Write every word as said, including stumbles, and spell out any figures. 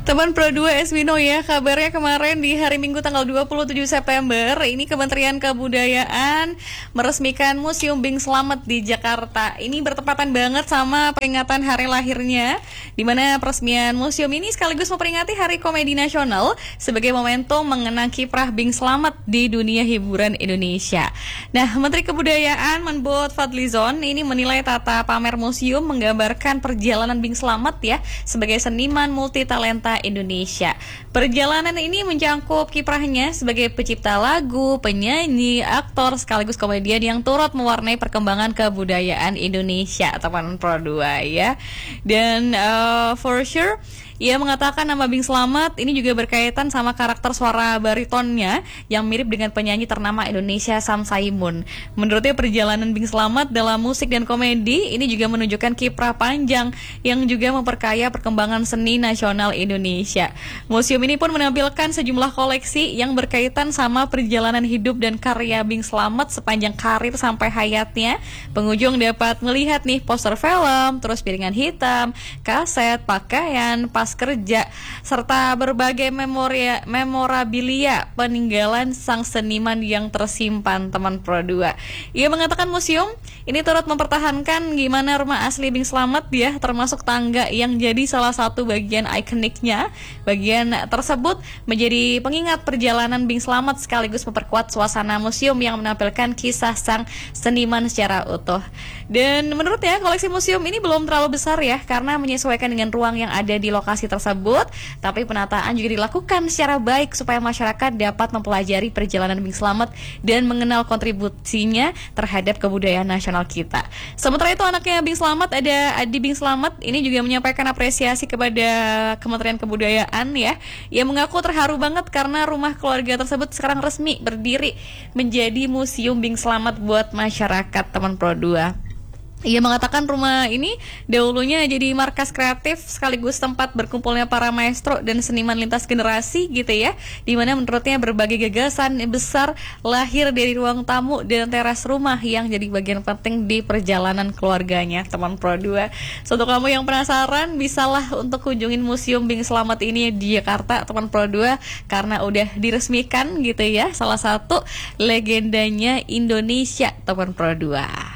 Teman Pro dua Eswino ya, kabarnya kemarin di hari Minggu tanggal dua puluh tujuh September ini Kementerian Kebudayaan meresmikan Museum Bing Slamet di Jakarta. Ini bertepatan banget sama peringatan hari lahirnya, di mana peresmian museum ini sekaligus memperingati Hari Komedi Nasional sebagai momentum mengenang kiprah Bing Slamet di dunia hiburan Indonesia. Nah, Menteri Kebudayaan Menbod Fadlizon ini menilai tata pamer museum menggambarkan perjalanan Bing Slamet ya sebagai seniman multitalenta Indonesia. Perjalanan ini mencakup kiprahnya sebagai pencipta lagu, penyanyi, aktor sekaligus komedian yang turut mewarnai perkembangan kebudayaan Indonesia, teman Pro dua ya. Dan uh, for sure ia mengatakan nama Bing Slamet ini juga berkaitan sama karakter suara baritonnya yang mirip dengan penyanyi ternama Indonesia Sam Saimun. Menurutnya perjalanan Bing Slamet dalam musik dan komedi ini juga menunjukkan kiprah panjang yang juga memperkaya perkembangan seni nasional Indonesia. Museum ini pun menampilkan sejumlah koleksi yang berkaitan sama perjalanan hidup dan karya Bing Slamet sepanjang karir sampai hayatnya. Pengunjung dapat melihat nih poster film, terus piringan hitam, kaset, pakaian, pas kerja, serta berbagai memoria, memorabilia peninggalan sang seniman yang tersimpan, teman Pro dua. Ia mengatakan museum ini turut mempertahankan gimana rumah asli Bing Slamet ya, termasuk tangga yang jadi salah satu bagian ikoniknya. Bagian tersebut menjadi pengingat perjalanan Bing Slamet sekaligus memperkuat suasana museum yang menampilkan kisah sang seniman secara utuh. Dan menurutnya koleksi museum ini belum terlalu besar ya, karena menyesuaikan dengan ruang yang ada di lokasi tersebut, tapi penataan juga dilakukan secara baik supaya masyarakat dapat mempelajari perjalanan Bing Slamet dan mengenal kontribusinya terhadap kebudayaan nasional kita. Sementara itu anaknya Bing Slamet, ada Adi Bing Slamet, ini juga menyampaikan apresiasi kepada Kementerian Kebudayaan ya. Ia mengaku terharu banget karena rumah keluarga tersebut sekarang resmi berdiri menjadi Museum Bing Slamet buat masyarakat, teman Pro dua. Ia mengatakan rumah ini dahulunya jadi markas kreatif sekaligus tempat berkumpulnya para maestro dan seniman lintas generasi gitu ya, dimana menurutnya berbagai gagasan besar lahir dari ruang tamu dan teras rumah yang jadi bagian penting di perjalanan keluarganya, teman Pro dua. So, untuk kamu yang penasaran, bisalah untuk kunjungin Museum Bing Slamet ini di Jakarta, teman Pro dua, karena udah diresmikan gitu ya, salah satu legendanya Indonesia, teman Pro dua.